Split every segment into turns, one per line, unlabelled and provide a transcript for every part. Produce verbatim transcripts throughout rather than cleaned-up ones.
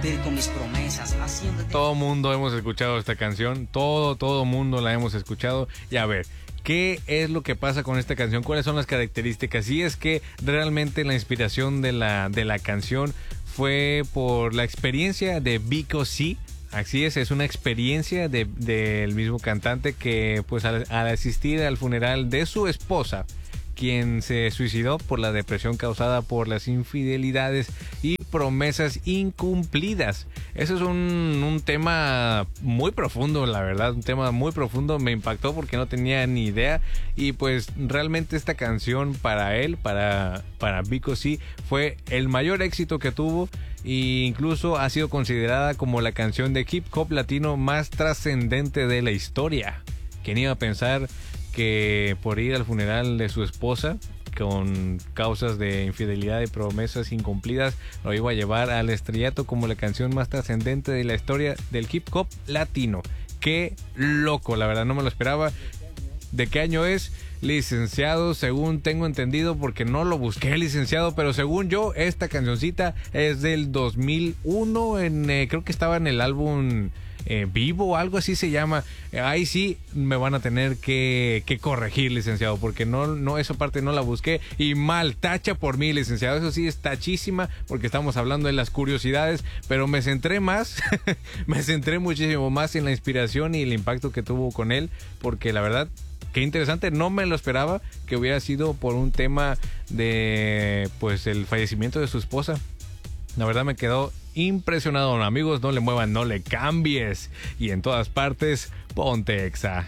cumplir con mis promesas, haciendo...
Todo mundo hemos escuchado esta canción, todo, todo mundo la hemos escuchado. Y a ver, ¿qué es lo que pasa con esta canción? ¿Cuáles son las características? Y es que realmente la inspiración de la, de la canción fue por la experiencia de Vico C. Así es, es una experiencia de, del mismo cantante que pues al, al asistir al funeral de su esposa, quien se suicidó por la depresión causada por las infidelidades y promesas incumplidas. Eso es un, un tema muy profundo, la verdad, un tema muy profundo. Me impactó porque no tenía ni idea, y pues realmente esta canción para él, para, para Vico C, fue el mayor éxito que tuvo, e incluso ha sido considerada como la canción de hip hop latino más trascendente de la historia. ¿Quién iba a pensar que por ir al funeral de su esposa con causas de infidelidad y promesas incumplidas lo iba a llevar al estrellato como la canción más trascendente de la historia del hip hop latino? Qué loco, la verdad no me lo esperaba. ¿De qué año es? Licenciado, según tengo entendido, porque no lo busqué, licenciado, pero según yo esta cancioncita es del dos mil uno, en, eh, creo que estaba en el álbum Eh, Vivo, algo así se llama. Eh, ahí sí me van a tener que, que corregir, licenciado, porque no, no, esa parte no la busqué, y mal, tacha por mí, licenciado. Eso sí es tachísima, porque estamos hablando de las curiosidades, pero me centré más, me centré muchísimo más en la inspiración y el impacto que tuvo con él, porque la verdad, qué interesante, no me lo esperaba que hubiera sido por un tema de, pues, el fallecimiento de su esposa. La verdad me quedó impresionado. Amigos, no le muevan, no le cambies. Y en todas partes, ponte Exa.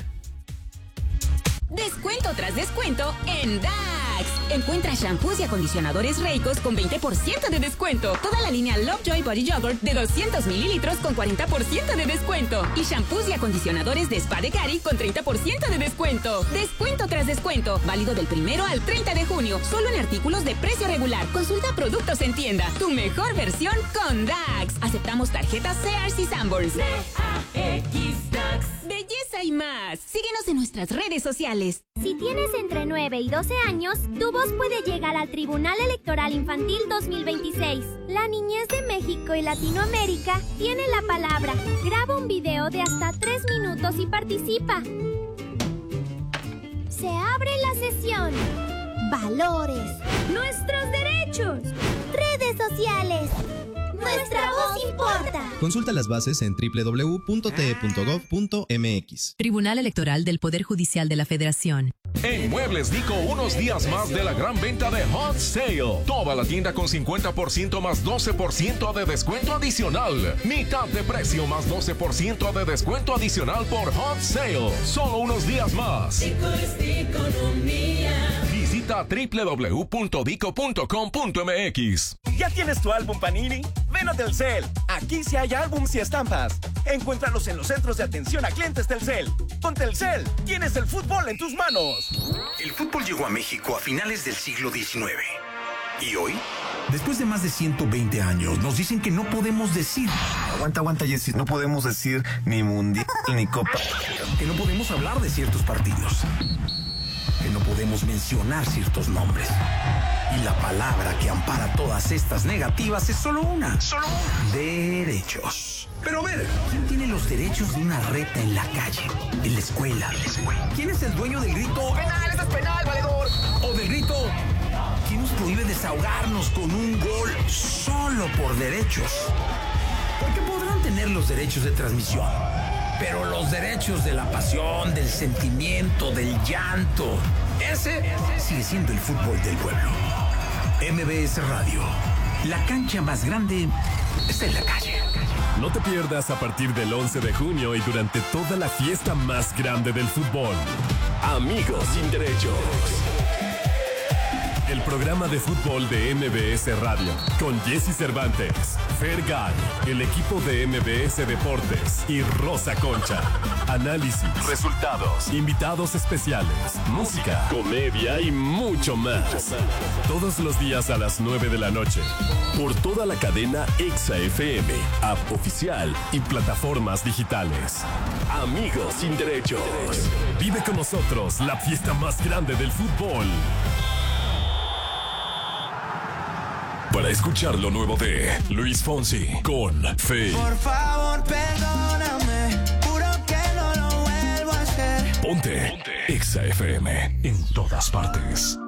Descuento tras descuento en Dax. Encuentra shampoos y acondicionadores Reicos con veinte por ciento de descuento. Toda la línea Lovejoy Body Yogurt de doscientos mililitros con cuarenta por ciento de descuento. Y shampoos y acondicionadores de Spa de Cari con treinta por ciento de descuento. Descuento tras descuento. Válido del primero al treinta de junio. Solo en artículos de precio regular. Consulta productos en tienda. Tu mejor versión con Dax. Aceptamos tarjetas Sears y Sanborns. D A X Dax. Belleza y más. Síguenos en nuestras redes sociales.
Si tienes entre nueve y doce años, tu voz puede llegar al Tribunal Electoral Infantil dos mil veintiséis. La niñez de México y Latinoamérica tiene la palabra. Graba un video de hasta tres minutos y participa. Se abre la sesión. Valores. Nuestros derechos. Redes sociales. Nuestra voz importa.
Consulta las bases en doble u doble u doble u punto t e punto gov punto m x.
Tribunal Electoral del Poder Judicial de la Federación.
En Muebles Dico, unos días más de la gran venta de Hot Sale. Toda la tienda con cincuenta por ciento más doce por ciento de descuento adicional. Mitad de precio más doce por ciento de descuento adicional por Hot Sale. Solo unos días más.
Dico es de economía.
Visita doble u doble u doble u punto dico punto com punto m x.
¿Ya tienes tu álbum Panini? Ven a Telcel. Aquí sí hay álbums y estampas. Encuéntralos en los centros de atención a clientes Telcel. Con Telcel, tienes el fútbol en tus manos.
El fútbol llegó a México a finales del siglo diecinueve. ¿Y hoy? Después de más de ciento veinte años, nos dicen que no podemos decir...
Aguanta, aguanta, Jessy. No podemos decir ni mundial ni copa.
Que no podemos hablar de ciertos partidos. Que no podemos mencionar ciertos nombres. Y la palabra que ampara todas estas negativas es solo una. Solo una. Derechos. Pero a ver, ¿quién tiene los derechos de una reta en la calle, en la escuela? ¿Quién es el dueño del grito "penal, esto es penal, valedor"? O del grito "¿quién nos prohíbe desahogarnos con un gol solo por derechos"? Porque podrán tener los derechos de transmisión, pero los derechos de la pasión, del sentimiento, del llanto, ese sigue siendo el fútbol del pueblo. M B S Radio, la cancha más grande está en la calle.
No te pierdas a partir del once de junio y durante toda la fiesta más grande del fútbol. Amigos sin derechos. El programa de fútbol de M B S Radio, con Jessy Cervantes, Fergal, el equipo de M B S Deportes y Rosa Concha. Análisis, resultados, invitados especiales, música, comedia y mucho más. Todos los días a las nueve de la noche, por toda la cadena Exa F M, app oficial y plataformas digitales. Amigos sin derechos. Vive con nosotros la fiesta más grande del fútbol. para escuchar lo nuevo de Luis Fonsi con Fe.
Por favor, perdóname, juro que no lo vuelvo a hacer.
Ponte, Ponte. Exa F M en todas partes.